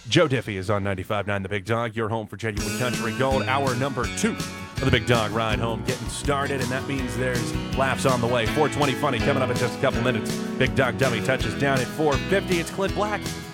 Joe Diffie is on 95.9 The Big Dog, your home for genuine country gold. Hour number 2 of The Big Dog Ride Home getting started, and that means there's laughs on the way. 420 Funny coming up in just a couple minutes. Big Dog Dummy touches down at 4:50. It's Clint Black